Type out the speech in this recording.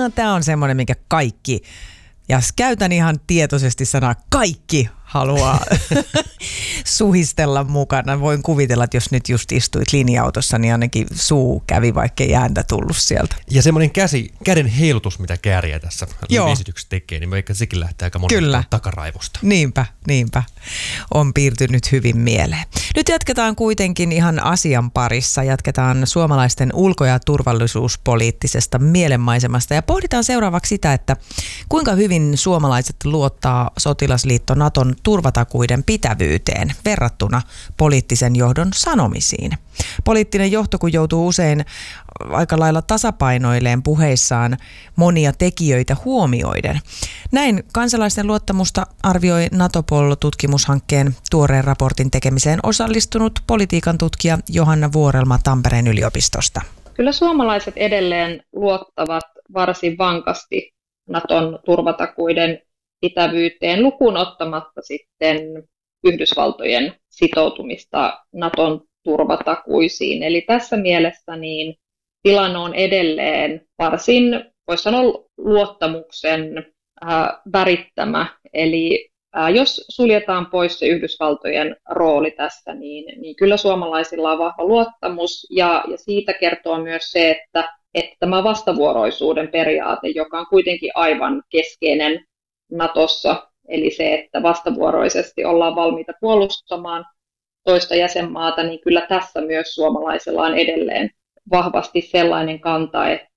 oikeastaan tämä on semmoinen, minkä kaikki, ja käytän ihan tietoisesti sanaa kaikki, haluaa suhistella mukana. Voin kuvitella, että jos nyt just istuit linja-autossa, niin ainakin suu kävi, vaikkei ääntä tullut sieltä. Ja semmoinen käden heilutus, mitä Kääriä tässä esityksessä tekee, niin vaikka sekin lähtee aika monesta takaraivosta. Niinpä. On piirtynyt hyvin mieleen. Nyt jatketaan kuitenkin ihan asian parissa. Jatketaan suomalaisten ulko- ja turvallisuuspoliittisesta mielenmaisemasta ja pohditaan seuraavaksi sitä, että kuinka hyvin suomalaiset luottaa sotilasliitto Naton turvatakuiden pitävyyteen verrattuna poliittisen johdon sanomisiin. Poliittinen johto, kun joutuu usein aika lailla tasapainoileen puheissaan monia tekijöitä huomioiden. Näin kansalaisten luottamusta arvioi Natopol-tutkimushankkeen tuoreen raportin tekemiseen osallistunut politiikan tutkija Johanna Vuorelma Tampereen yliopistosta. Kyllä suomalaiset edelleen luottavat varsin vankasti Naton turvatakuiden pitävyyteen lukuun ottamatta sitten Yhdysvaltojen sitoutumista Naton turvatakuisiin. Eli tässä mielessä niin tilanne on edelleen varsin, voisi sanoa, luottamuksen värittämä. Eli jos suljetaan pois se Yhdysvaltojen rooli tässä, niin kyllä suomalaisilla on vahva luottamus. Ja siitä kertoo myös se, että tämä vastavuoroisuuden periaate, joka on kuitenkin aivan keskeinen Natossa, eli se, että vastavuoroisesti ollaan valmiita puolustamaan toista jäsenmaata, niin kyllä tässä myös suomalaisilla on edelleen vahvasti sellainen kanta,